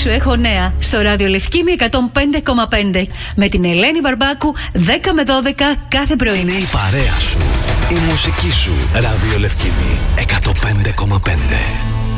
σου έχω νέα στο ράδιο Λευκήμη 105,5 με την Ελένη Μπαρμπάκου 10 με 12 κάθε πρωί. Είναι η παρέα σου, η μουσική σου. Ράδιο Λευκήμη 105,5.